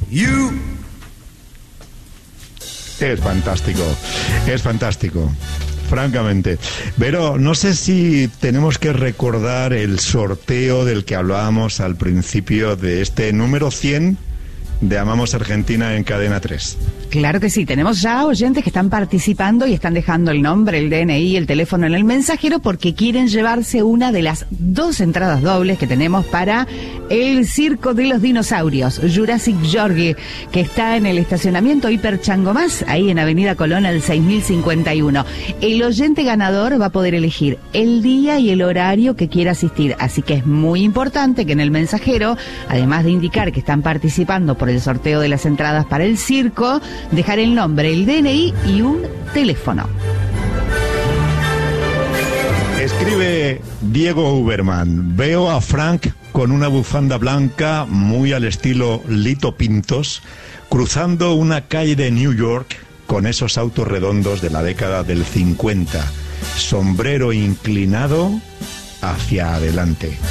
Es fantástico, es fantástico, francamente. Pero no sé si tenemos que recordar el sorteo del que hablábamos al principio de este número 100 de Amamos Argentina en Cadena 3. Claro que sí, tenemos ya oyentes que están participando y están dejando el nombre, el DNI, el teléfono en el mensajero porque quieren llevarse una de las 2 entradas dobles que tenemos para el Circo de los Dinosaurios, Jurassic York, que está en el estacionamiento Hiper Changomás, ahí en Avenida Colón al 6051. El oyente ganador va a poder elegir el día y el horario que quiera asistir, así que es muy importante que en el mensajero, además de indicar que están participando por el sorteo de las entradas para el circo, dejar el nombre, el DNI y un teléfono. Escribe Diego Uberman: veo a Frank con una bufanda blanca muy al estilo Lito Pintos, cruzando una calle de New York con esos autos redondos de la década del 50, sombrero inclinado hacia adelante.